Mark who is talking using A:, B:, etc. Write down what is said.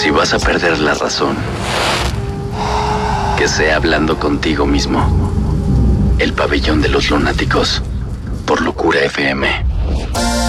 A: Si vas a perder la razón, que sea hablando contigo mismo. El pabellón de los lunáticos, por Locura FM.